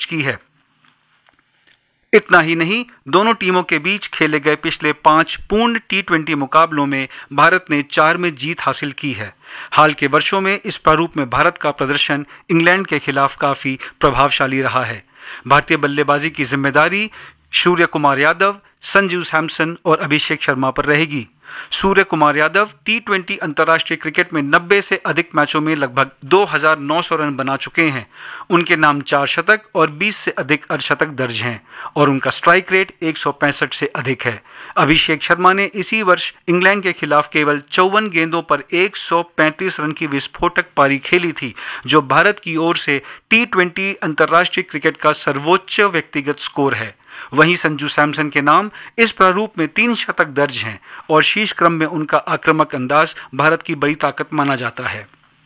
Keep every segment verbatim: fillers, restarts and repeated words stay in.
की है। इतना ही नहीं, दोनों टीमों के बीच खेले गए पिछले पांच पूर्ण टी ट्वेंटी मुकाबलों में भारत ने चार में जीत हासिल की है। हाल के वर्षों में इस प्रारूप में भारत का प्रदर्शन इंग्लैंड के खिलाफ काफी प्रभावशाली रहा है। भारतीय बल्लेबाजी की जिम्मेदारी सूर्य कुमार यादव, संजू सैमसन और अभिषेक शर्मा पर रहेगी। सूर्य कुमार यादव टी ट्वेंटी अंतर्राष्ट्रीय क्रिकेट में नब्बे से अधिक मैचों में लगभग दो हज़ार नौ सौ रन बना चुके हैं। उनके नाम चार शतक और बीस से अधिक अर्धशतक दर्ज हैं और उनका स्ट्राइक रेट एक सौ पैंसठ से अधिक है। अभिषेक शर्मा ने इसी वर्ष इंग्लैंड के खिलाफ केवल चौवन गेंदों पर एक सौ पैंतीस रन की विस्फोटक पारी खेली थी, जो भारत की ओर से टी ट्वेंटी अंतर्राष्ट्रीय क्रिकेट का सर्वोच्च व्यक्तिगत स्कोर है। वहीं संजू सैमसन के नाम इस प्रारूप में तीन शतक दर्ज हैं और शीर्ष क्रम में उनका आक्रामक अंदाज भारत की बड़ी ताकत माना जाता है।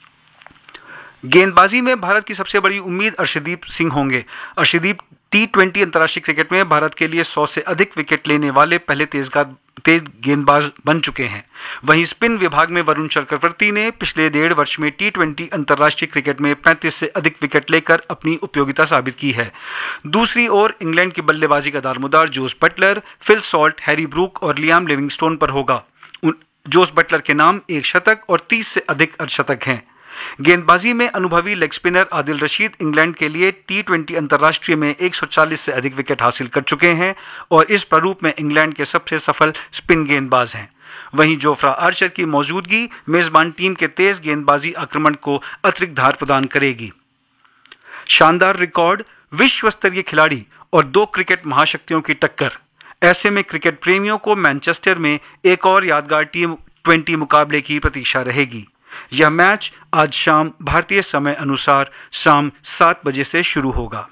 गेंदबाजी में भारत की सबसे बड़ी उम्मीद अर्शदीप सिंह होंगे। अर्शदीप टी ट्वेंटी अंतर्राष्ट्रीय क्रिकेट में भारत के लिए सौ से अधिक विकेट लेने वाले पहले तेज तेज गेंदबाज बन चुके हैं। वहीं स्पिन विभाग में वरुण चक्रवर्ती ने पिछले डेढ़ वर्ष में टी ट्वेंटी अंतर्राष्ट्रीय क्रिकेट में पैंतीस से अधिक विकेट लेकर अपनी उपयोगिता साबित की है। दूसरी ओर इंग्लैंड की बल्लेबाजी का दारोमदार Jos Buttler, Phil Salt, Harry Brook और लियाम लिविंगस्टोन पर होगा। जोस बटलर के नाम एक शतक और तीस से अधिक अर्धशतक हैं। गेंदबाजी में अनुभवी leg spinner Adil Rashid England के लिए टी ट्वेंटी अंतर्राष्ट्रीय में एक सौ चालीस से अधिक विकेट हासिल कर चुके हैं और इस प्रारूप में इंग्लैंड के सबसे सफल स्पिन गेंदबाज हैं। वहीं जोफ्रा आर्चर की मौजूदगी मेजबान टीम के तेज गेंदबाजी आक्रमण को अतिरिक्त धार प्रदान करेगी। शानदार रिकॉर्ड, विश्व स्तरीय खिलाड़ी और दो क्रिकेट महाशक्तियों की टक्कर, ऐसे में क्रिकेट प्रेमियों को मैनचेस्टर में एक और यादगार टी ट्वेंटी मुकाबले की प्रतीक्षा रहेगी। यह मैच आज शाम भारतीय समय अनुसार शाम सात बजे से शुरू होगा।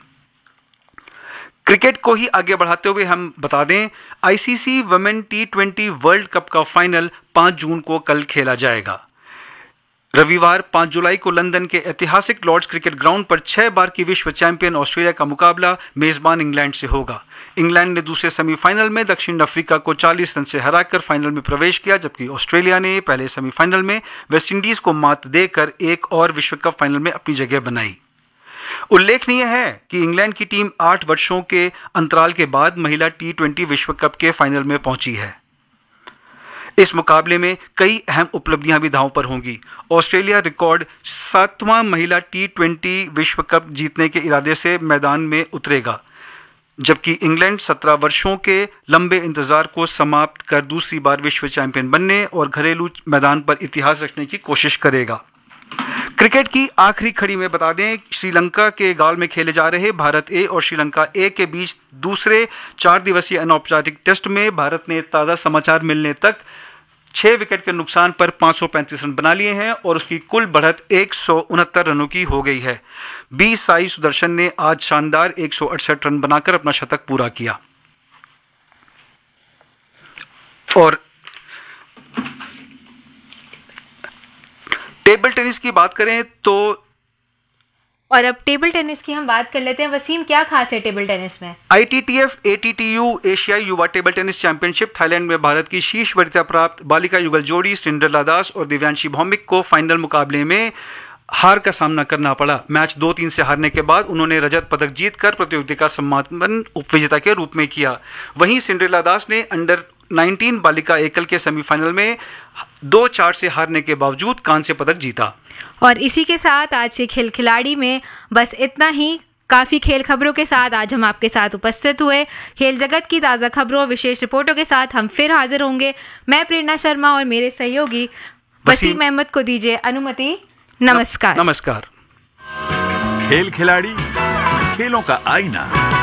क्रिकेट को ही आगे बढ़ाते हुए हम बता दें, ICC women T twenty world cup का फाइनल पाँच जून को कल खेला जाएगा। रविवार पाँच जुलाई को लंदन के ऐतिहासिक लॉर्ड्स क्रिकेट ग्राउंड पर छह बार की विश्व चैंपियन ऑस्ट्रेलिया का मुकाबला मेजबान इंग्लैंड से होगा। इंग्लैंड ने दूसरे सेमीफाइनल में दक्षिण अफ्रीका को चालीस रन से हराकर फाइनल में प्रवेश किया, जबकि ऑस्ट्रेलिया ने पहले सेमीफाइनल में वेस्टइंडीज को मात देकर एक और विश्व कप फाइनल में अपनी जगह बनाई। उल्लेखनीय है कि इंग्लैंड की टीम आठ वर्षों के अंतराल के बाद महिला टी ट्वेंटी विश्व कप के फाइनल में पहुंची है। इस मुकाबले में कई अहम उपलब्धियां भी दांव पर होंगी। ऑस्ट्रेलिया रिकॉर्ड सातवां महिला टी ट्वेंटी विश्व कप जीतने के इरादे से मैदान में उतरेगा, जबकि इंग्लैंड सत्रह वर्षों के लंबे इंतजार को समाप्त कर दूसरी बार विश्व चैंपियन बनने और घरेलू मैदान पर इतिहास रचने की कोशिश करेगा। क्रिकेट की आखिरी खड़ी में बता दें, श्रीलंका के गाल में खेले जा रहे भारत ए और श्रीलंका ए के बीच दूसरे चार दिवसीय अनौपचारिक टेस्ट में भारत ने ताज़ा समाचार मिलने तक छह विकेट के नुकसान पर पाँच सौ पैंतीस रन बना लिए हैं और उसकी कुल बढ़त एक सौ उनहत्तर रनों की हो गई है। बी साई सुदर्शन ने आज शानदार एक सौ अड़सठ रन बनाकर अपना शतक पूरा किया। और टेबल टेनिस की बात करें तो और अब टेबल टेनिस की हम बात कर लेते हैं। वसीम, क्या खास है टेबल टेनिस में? I T T F A T T U एशियाई युवा टेबल टेनिस चैंपियनशिप थाईलैंड में भारत की शीर्ष वरीयता प्राप्त बालिका युगल जोड़ी सिंड्रेला दास और दिव्यांशी भौमिक को फाइनल मुकाबले में हार का सामना करना पड़ा। मैच दो तीन से हारने के बाद उन्होंने रजत पदक जीतकर प्रतियोगिता का सम्मान उपविजेता के रूप में किया। वहीं सिंड्रेला दास ने अंडर उन्नीस बालिका एकल के सेमीफाइनल में दो चार से हारने के बावजूद कांस्य पदक जीता। और इसी के साथ आज के खेल खिलाड़ी में बस इतना ही। काफ़ी खेल खबरों के साथ आज हम आपके साथ उपस्थित हुए। खेल जगत की ताज़ा खबरों और विशेष रिपोर्टों के साथ हम फिर हाजिर होंगे। मैं प्रेरणा शर्मा और मेरे सहयोगी वसीम अहमद को दीजिए अनुमति। नमस्कार। नमस्कार। खेल खिलाड़ी, खेलों का आईना।